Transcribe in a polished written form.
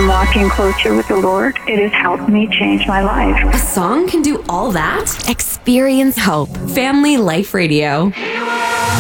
I'm walking closer with the Lord. It has helped me change my life. A song can do all that? Experience hope. Family Life Radio.